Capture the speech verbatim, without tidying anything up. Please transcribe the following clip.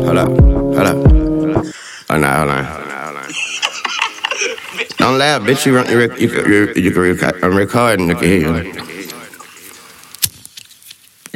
hold up, hold up. Hold on, hold on. Don't laugh, bitch. You, you, you, you, you, you, I'm recording. I can hear you.